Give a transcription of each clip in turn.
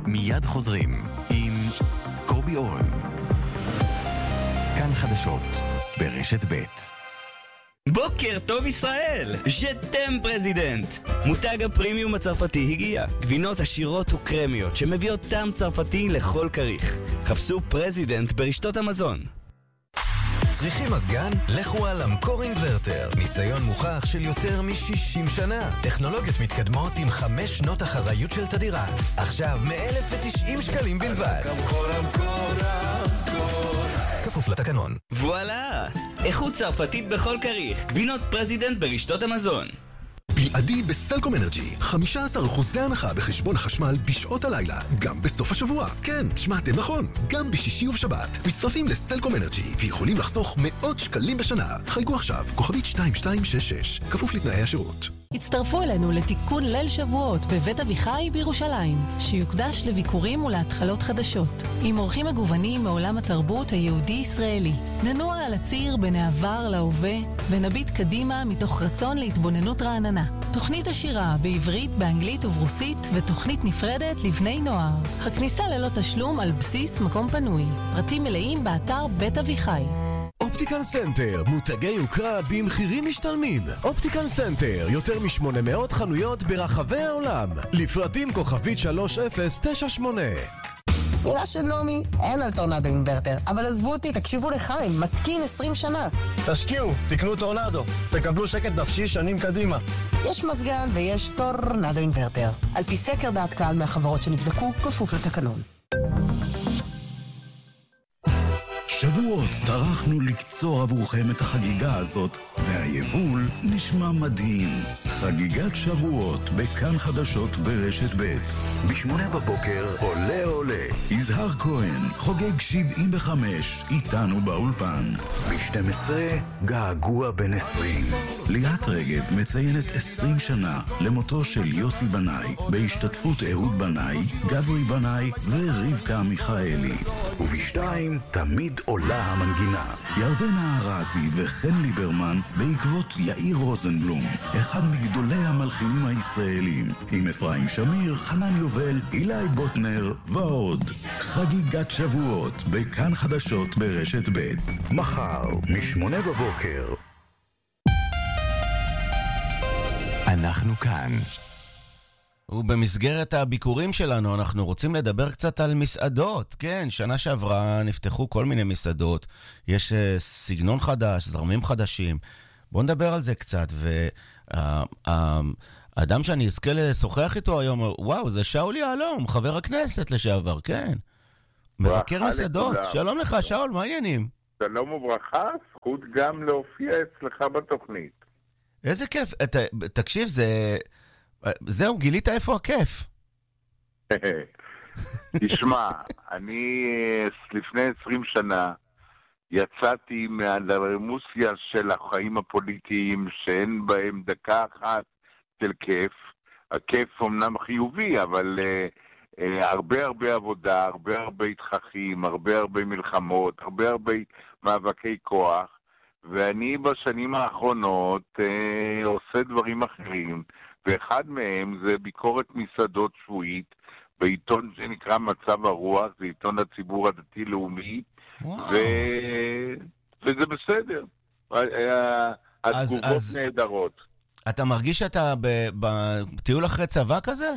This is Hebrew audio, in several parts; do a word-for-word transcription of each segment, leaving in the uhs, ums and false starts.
מיד חוזרים עם קובי אוז. כאן חדשות ברשת ב'. בוקר טוב ישראל, ז'תם פרזידנט. מותג הפרימיום הצרפתי הגיע. גבינות עשירות וקרמיות שמביאות טעם צרפתי לכל כריך. חפשו פרזידנט ברשתות המזון. צריכים מזגן? לכו על המקור אינברטר. ניסיון מוכח של יותר מ-שישים שנה. טכנולוגיות מתקדמות עם חמש שנות אחריות של תדירה. עכשיו מ-אלף ותשעים שקלים בלבד. המקור, המקור, המקור. כפוף לתקנון. וואלה! איכות צרפתית בכל כריך. גבינות פרזידנט ברשתות המזון. בלעדי בסלקום אנרג'י, חמישה עשר אחוזי הנחה בחשבון החשמל בשעות הלילה, גם בסוף השבוע. כן, שמעתם נכון, גם בשישי ובשבת. מצטרפים לסלקום אנרג'י ויכולים לחסוך מאות שקלים בשנה. חייגו עכשיו, כוכבית שתיים שתיים שש שש, כפוף לתנאי השירות. הצטרפו אלינו לתיקון ליל שבועות בבית אביחי בירושלים, שיוקדש לביקורים ולהתחלות חדשות, עם אורחים מגוונים מעולם התרבות היהודי-ישראלי. ננוע על הציר בין העבר להווה, ונביט קדימה מתוך רצון להתבוננות רעננה. תוכנית השירה בעברית, באנגלית וברוסית, ותוכנית נפרדת לבני נוער. הכניסה ללא תשלום על בסיס מקום פנוי. פרטים מלאים באתר בית אביחי. אופטיקל סנטר, מותגי יוקרה במחירים משתלמים. אופטיקל סנטר, יותר מ-שמונה מאות חנויות ברחבי העולם. לפרטים כוכבית שלוש אפס תשע שמונה. מילה של נומי, אין על טורנדו אינברטר, אבל עזבו אותי, תקשיבו לחיים, מתקין עשרים שנה. תשקיעו, תקנו טורנדו, תקבלו שקט נפשי שנים קדימה. יש מזגן ויש טורנדו אינברטר. על פי סקר דעת קהל מהחברות שנבדקו, כפוף לתקנון. שבועות טרחנו לקצור עבורכם את החגיגה הזאת, והיבול נשמע מדהים. חגיגת שבועות בכאן חדשות ברשת ב'. בשמונה בבוקר עולה עולה. יזהר כהן חוגג שבעים וחמש איתנו באולפן. ב-שתים עשרה געגוע בן עשרים. ליאת רגב מציינת עשרים שנה למותו של יוסי בנאי, בהשתתפות אהוד בנאי, גברי בנאי ורבקה מיכאלי. ובשתיים תמיד עולה המנגינה. ירדנה ארזי וחן ליברמן בעקבות יאיר רוזנבלום, אחד מגדולי המלחינים הישראלים, עם אפרים שמיר, חנן יובל, אילי בוטנר ועוד. חגיגת שבועות בכאן חדשות ברשת ב'. מחר משמונה בבוקר. אנחנו כאן. ובמסגרת הביקורים שלנו אנחנו רוצים לדבר קצת על מסעדות. כן, שנה שעברה נפתחו כל מיני מסעדות, יש סגנון חדש, זרמים חדשים. בואו נדבר על זה קצת. והאדם שאני אזכה לשוחח איתו היום, וואו, זה שאול יהלום, חבר הכנסת לשעבר, כן. מבקר מסעדות. שלום לך, שאול, מה העניינים? שלום וברכה, זכות גם להופיע אצלך בתוכנית. איזה כיף. תקשיב, זה... זהו, גילית איפה הכיף. תשמע, אני לפני עשרים שנה יצאתי מהלרמוסיה של החיים הפוליטיים שאין בהם דקה אחת של כיף. הכיף אומנם חיובי, אבל uh, uh, הרבה הרבה עבודה, הרבה הרבה התחכים, הרבה הרבה מלחמות, הרבה הרבה מאבקי כוח, ואני בשנים האחרונות uh, עושה דברים אחרים. ואחד מהם זה ביקורת מסעדות שבועית בעיתון שנקרא מצב הרוח, זה עיתון הציבור הדתי-לאומי, ו... וזה בסדר. התגובות אז, נהדרות. אתה מרגיש שאתה בטיול אחרי צבא כזה?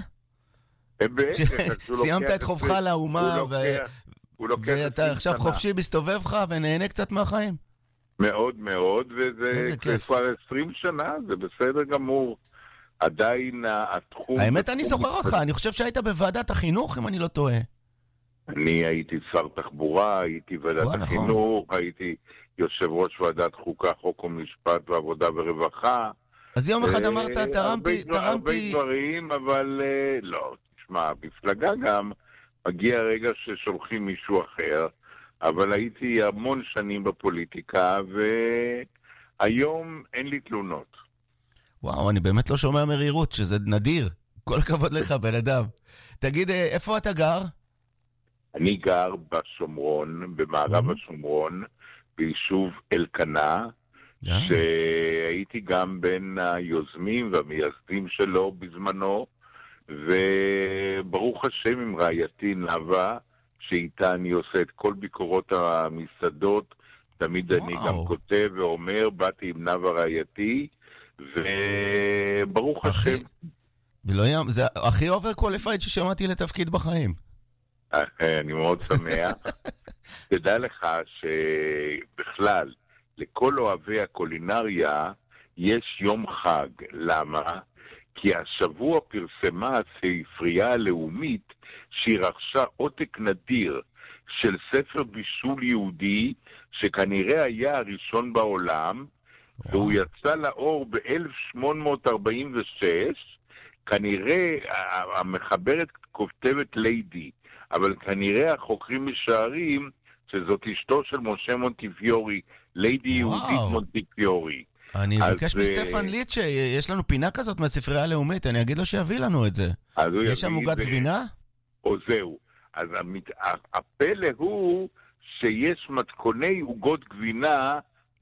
סיימת את חובך לאומה, ואתה עכשיו חופשי בסתובב לך ונהנה קצת מהחיים? מאוד מאוד, וזה כבר עשרים שנה, זה בסדר גמור. עדיין התחום... האמת, אני זוכר אותך, אני חושב שהיית בוועדת החינוך, אם אני לא טועה. אני הייתי שר תחבורה, הייתי ועדת החינוך, הייתי יושב ראש ועדת חוקה, חוק ומשפט ועבודה ורווחה. אז יום אחד אמרת, תרמתי... הרבה דברים, אבל לא, תשמע, מפלגה גם מגיע רגע ששולחים מישהו אחר, אבל הייתי המון שנים בפוליטיקה, והיום אין לי תלונות. וואו, אני באמת לא שומע מרירות, שזה נדיר. כל הכבוד לך, בן אדם. תגיד, איפה אתה גר? אני גר בשומרון, במערב השומרון, ביישוב אלקנה, שהייתי גם בין היוזמים והמייסדים שלו בזמנו, וברוך ברוך השם עם רעייתי נאווה, שאיתה אני עושה את כל ביקורות המסעדות, תמיד וואו. אני גם כותב ואומר, באתי עם נאווה רעייתי, וברוך הכי... השם. בלוים, זה הכי אובר קואליפייד ששמעתי לתפקיד בחיים. אני מאוד שמח. תדע לך שבכלל, לכל אוהבי הקולינריה, יש יום חג. למה? כי השבוע פרסמה הספרייה הלאומית שהיא רכשה עותק נדיר של ספר בישול יהודי שכנראה היה הראשון בעולם, וואו. והוא יצא לאור ב-אלף שמונה מאות ארבעים ושש, כנראה המחברת כותבת ליידי, אבל כנראה החוקרים משערים שזאת אשתו של משה מונטיפיורי, ליידי יהודית מונטיפיורי. אני אבקש מסטפן ליט שיש לנו פינה כזאת מהספרייה הלאומית, אני אגיד לו שיביא לנו את זה. יש שם עוגת גבינה? או זהו. אז הפלא הוא שיש מתכוני עוגות גבינה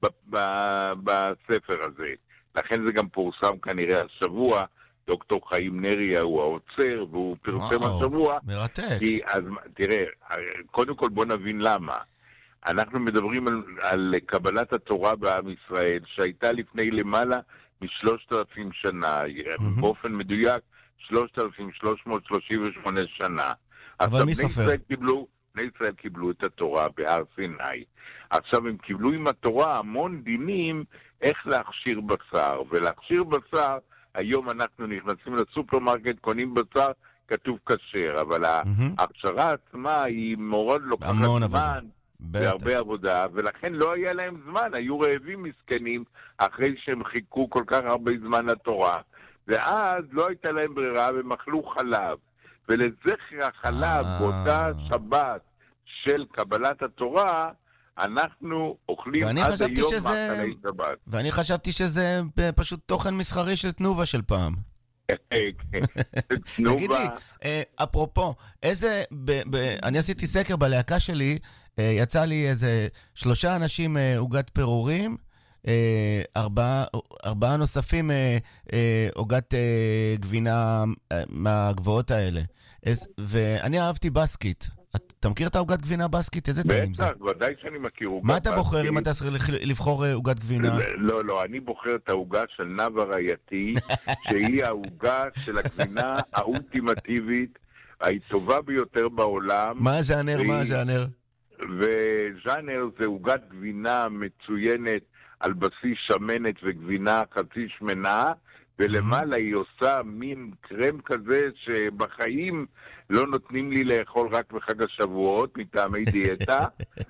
בספר הזה. לכן זה גם פורסם כנראה השבוע, דוקטור חיים נריה הוא האוצר, והוא פרסם השבוע. מרתק. כי, אז תראה, קודם כל בוא נבין למה. אנחנו מדברים על, על קבלת התורה בעם ישראל, שהייתה לפני למעלה משלושת אלפים שנה, mm-hmm. באופן מדויק, שלושת אלפים שלוש מאות שלושים ושמונה שנה. אבל מי סופר? בני ישראל קיבלו, בני ישראל קיבלו את התורה בהר סיני. עכשיו הם קיבלו עם התורה המון דינים איך להכשיר בשר, ולהכשיר בשר, היום אנחנו נכנסים לסופרמרקט, קונים בשר, כתוב כשר, אבל mm-hmm. ההכשרה עצמה היא מאוד לוקחת זמן, והרבה עבודה, ולכן לא היה להם זמן, היו רעבים מסכנים, אחרי שהם חיכו כל כך הרבה זמן לתורה, ואז לא הייתה להם ברירה, והם אכלו חלב, ולזכר החלב באותה שבת של קבלת התורה, אנחנו אוכלים עד היום מאכלי שבת. ואני חשבתי שזה פשוט תוכן מסחרי של תנובה של פעם. תגיד לי, אפרופו, איזה, אני עשיתי סקר בלהקה שלי, יצא לי איזה שלושה אנשים עוגת פירורים, ארבעה, ארבעה נוספים עוגת גבינה מהגבוהות האלה. ואני אהבתי בסקית. אתה מכיר את העוגת גבינה בסקית? איזה טעים זה? בטח, ודאי שאני מכיר עוגת בסקית. מה אתה בוחר אם אתה צריך לבחור עוגת גבינה? לא, לא, אני בוחר את העוגה של נאווה רעייתי, שהיא העוגה של הגבינה האולטימטיבית, הטובה ביותר בעולם. מה הז'אנר? מה הז'אנר? וז'אנר זה עוגת גבינה מצוינת על בסיס שמנת וגבינה חצי שמנה, ולמעלה היא עושה מין קרם כזה שבחיים לא נותנים לי לאכול רק בחג השבועות, מטעמי דיאטה,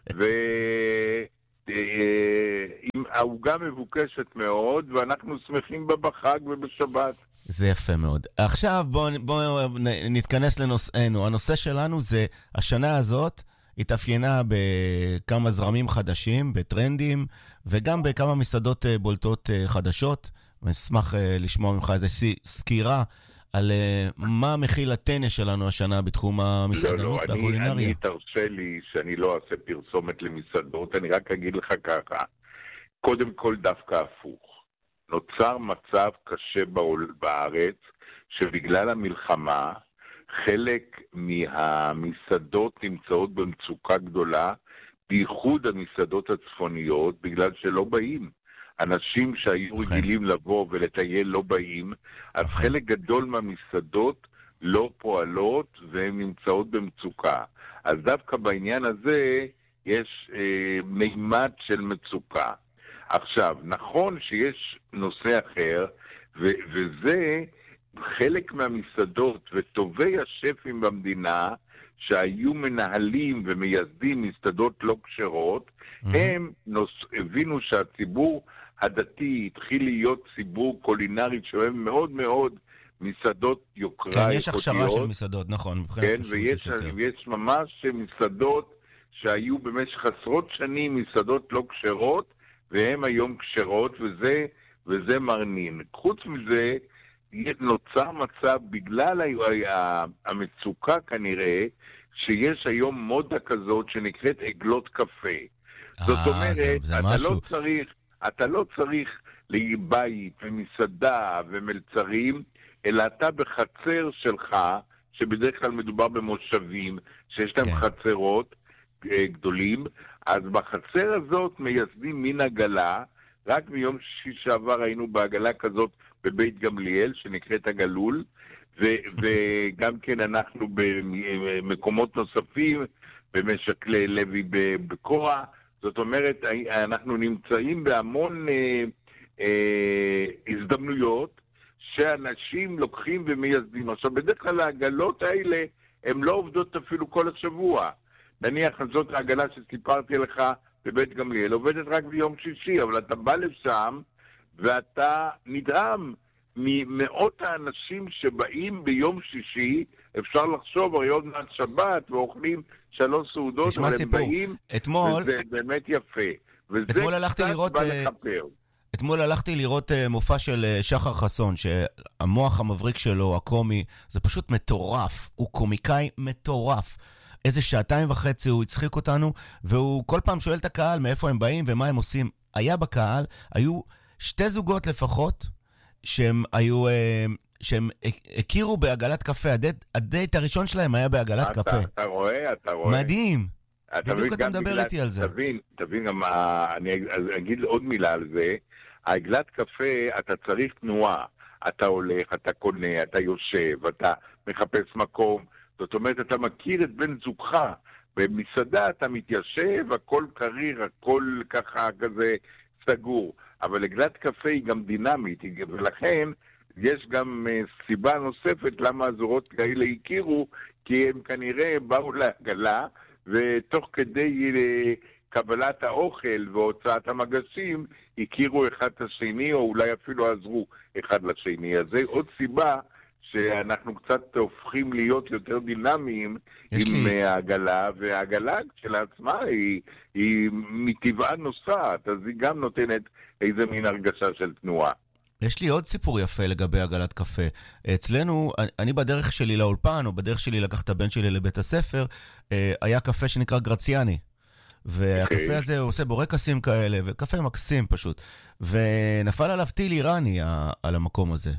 והעוגה מבוקשת מאוד, ואנחנו שמחים בה בחג ובשבת. זה יפה מאוד. עכשיו בואו בוא נתכנס לנושאנו. הנושא שלנו זה, השנה הזאת התאפיינה בכמה זרמים חדשים, בטרנדים, וגם בכמה מסעדות בולטות חדשות. אני אשמח לשמוע ממך איזו סקירה על מה מכיל הטנס שלנו השנה בתחום המסעדנות לא, לא, והקולינריה. אני, אני תרשה לי שאני לא אעשה פרסומת למסעדות, אני רק אגיד לך ככה. קודם כל דווקא הפוך. נוצר מצב קשה בארץ, שבגלל המלחמה, חלק מהמסעדות נמצאות במצוקה גדולה, בייחוד המסעדות הצפוניות, בגלל שלא באים. אנשים שהיו רגילים לבוא ולטייל לא באים, אז חלק גדול מהמסעדות לא פועלות והן נמצאות במצוקה. אז דווקא בעניין הזה יש אה, מימד של מצוקה. עכשיו, נכון שיש נושא אחר, ו- וזה חלק מהמסעדות וטובי השפים במדינה, שהיו מנהלים ומייסדים מסעדות לא כשרות, mm-hmm. הם נוס... הבינו שהציבור הדתי התחיל להיות ציבור קולינרי שאוהב מאוד מאוד מסעדות יוקרה. כן, יש הכשרה של מסעדות, נכון. כן, ויש, ויש ממש מסעדות שהיו במשך עשרות שנים מסעדות לא כשרות, והן היום כשרות, וזה, וזה מרנין. חוץ מזה, נוצר מצב בגלל המצוקה כנראה, שיש היום מודה כזאת שנקראת עגלות קפה. זאת אומרת, אתה לא צריך, אתה לא צריך לבית ומסעדה ומלצרים, אלא אתה בחצר שלך שבדרך כלל מדובר במושבים, שיש להם כן. חצרות גדולים, אז בחצר הזאת מייסדים מין עגלה, רק מיום שישי שעבר היינו בעגלה כזאת בבית גמליאל, שנקראת הגלול, ו- וגם כן אנחנו במקומות נוספים, במשק לוי בקורה, זאת אומרת, אנחנו נמצאים בהמון אה, אה, הזדמנויות, שאנשים לוקחים ומייסדים. עכשיו, בדרך כלל העגלות האלה, הן לא עובדות אפילו כל השבוע. נניח, זאת העגלה שסיפרתי לך בבית גמליאל, עובדת רק ביום שישי, אבל אתה בא לשם, ואתה נדהם ממאות האנשים שבאים ביום שישי, אפשר לחשוב, הרי עוד מעט שבת, ואוכלים שלוש סעודות, אבל הם באים, אתמול, וזה באמת יפה. וזה אתמול הלכתי לראות... בא לחפר. אתמול הלכתי לראות מופע של שחר חסון, שהמוח המבריק שלו, הקומי, זה פשוט מטורף. הוא קומיקאי מטורף. איזה שעתיים וחצי הוא הצחיק אותנו, והוא כל פעם שואל את הקהל מאיפה הם באים ומה הם עושים. היה בקהל, היו שתי זוגות לפחות, שהם היו, שהם הכירו בעגלת קפה. הדייט הראשון שלהם היה בעגלת אתה, קפה. אתה רואה, אתה רואה. מדהים. אתה בדיוק אתה מדבר בגלל, איתי על זה. תבין, תבין גם, אני אגיד עוד מילה על זה. העגלת קפה, אתה צריך תנועה. אתה הולך, אתה קונה, אתה יושב, אתה מחפש מקום. זאת אומרת, אתה מכיר את בן זוגך. במסעדה אתה מתיישב, הכל קריר, הכל ככה כזה סגור. אבל עגלת קפה היא גם דינמית, ולכן יש גם סיבה נוספת למה הזורות כאלה הכירו, כי הם כנראה באו לעגלה, ותוך כדי קבלת האוכל והוצאת המגשים, הכירו אחד את השני, או אולי אפילו עזרו אחד לשני. אז זה עוד סיבה שאנחנו קצת הופכים להיות יותר דינמיים עם לי... העגלה, והעגלה שלעצמה היא, היא מטבעה נוסעת, אז היא גם נותנת איזה מין הרגשה של תנועה. יש לי עוד סיפור יפה לגבי עגלת קפה. אצלנו, אני בדרך שלי לאולפן, או בדרך שלי לקחת את הבן שלי לבית הספר, היה קפה שנקרא גרציאני. והקפה הזה הוא עושה בורקסים כאלה, וקפה מקסים פשוט. ונפל עליו טיל איראני על המקום הזה.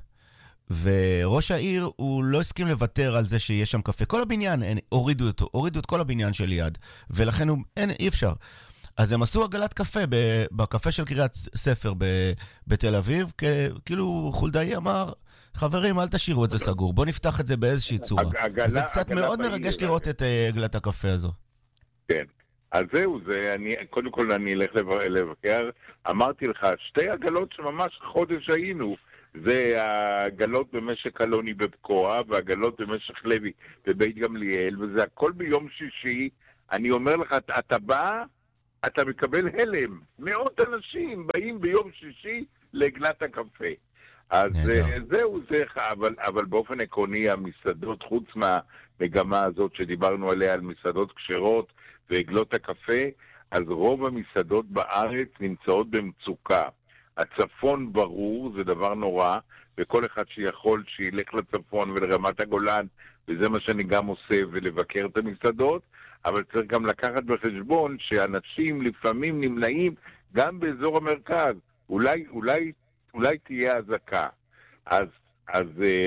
וראש העיר הוא לא הסכים לוותר על זה שיש שם קפה. כל הבניין, אין, הורידו אותו, הורידו את כל הבניין של יד. ולכן הוא, אין, אי אפשר. אז הם עשו עגלת קפה בקפה של קריית ספר בתל אביב, כאילו חולדאי אמר, חברים, אל תשאירו את זה סגור, בואו נפתח את זה באיזושהי צורה. וזה קצת מאוד מרגש לראות את עגלת הקפה הזו. כן, אז זהו, זה, אני, קודם כל אני אלך לבקר, אמרתי לך, שתי עגלות שממש חודש היינו, זה העגלות במשק אלוני בפקוע, והעגלות במשק לוי בבית גמליאל, וזה הכל ביום שישי. אני אומר לך, אתה בא, אתה מקבל הלם. מאות אנשים באים ביום שישי לעגלת הקפה. אז זהו, זה, אבל, אבל באופן עקרוני, המסעדות, חוץ מהמגמה הזאת שדיברנו עליה, על מסעדות כשרות ועגלות הקפה, אז רוב המסעדות בארץ נמצאות במצוקה. הצפון ברור, זה דבר נורא, וכל אחד שיכול שילך לצפון ולרמת הגולן, וזה מה שאני גם עושה, ולבקר את המסעדות, אבל צריך גם לקחת בחשבון שאנשים לפעמים נמנעים גם באזור המרכז. אולי, אולי, אולי תהיה הזקה. אז, אז...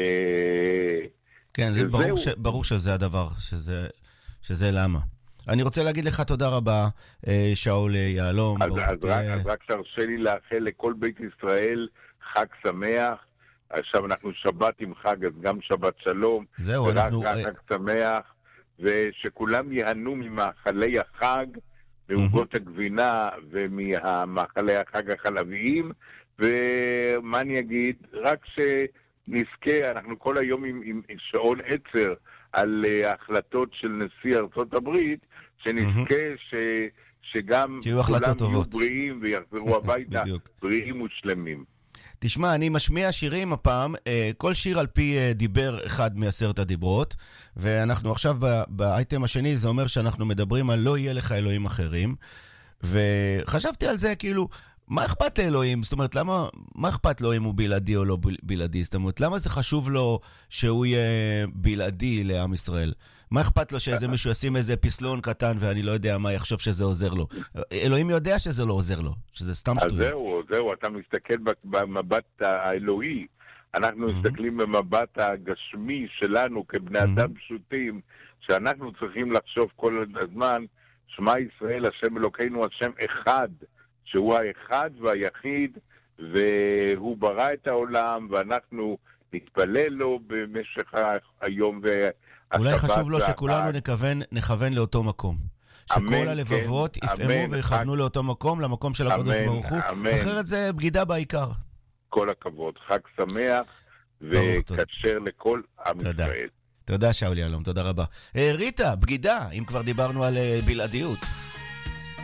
כן, זה ברור, ש, ברור שזה הדבר, שזה, שזה למה. אני רוצה להגיד לך תודה רבה, שאול יעלום. אז, אז, רק, אז רק תרשה לי לאחל לכל בית ישראל חג שמח. עכשיו אנחנו שבת עם חג, אז גם שבת שלום. זהו, אנחנו... ורק חג שמח, ושכולם יהנו ממאכלי החג, מעוגות הגבינה ומהמאכלי החג החלביים, ומה אני אגיד? רק שנזכה, אנחנו כל היום עם, עם שעון עצר על ההחלטות של נשיא ארצות הברית, שנזכה ש, שגם כולם יהיו בריאים ויחזרו הביתה בריאים ושלמים. תשמע, אני משמיע שירים הפעם, כל שיר על פי דיבר אחד מעשרת הדיברות, ואנחנו עכשיו באייטם השני, זה אומר שאנחנו מדברים על לא יהיה לך אלוהים אחרים, וחשבתי על זה כאילו, מה אכפת לאלוהים? זאת אומרת, למה, מה אכפת לו אם הוא בלעדי או לא בלעדי? זאת אומרת, למה זה חשוב לו שהוא יהיה בלעדי לעם ישראל? מה אכפת לו שאיזה מישהו ישים איזה פסלון קטן ואני לא יודע מה יחשוב שזה עוזר לו? אלוהים יודע שזה לא עוזר לו, שזה סתם שטויות. אז זהו, זהו, אתה מסתכל במבט האלוהי. אנחנו מסתכלים במבט הגשמי שלנו כבני אדם פשוטים, שאנחנו צריכים לחשוב כל הזמן, שמע ישראל, השם אלוקינו, השם אחד, שהוא האחד והיחיד, והוא ברא את העולם, ואנחנו נתפלל לו במשך היום והשבת. אולי חשוב לו שכולנו נכוון, נכוון לאותו מקום. שכל הלבבות יפעמו ויכוונו לאותו מקום, למקום של הקדוש ברוך הוא. אחרת זה בגידה בעיקר. כל הכבוד. חג שמח וכשר לכל עם ישראל. תודה שאולי אלום, תודה רבה. ריטה, בגידה, אם כבר דיברנו על בלעדיות.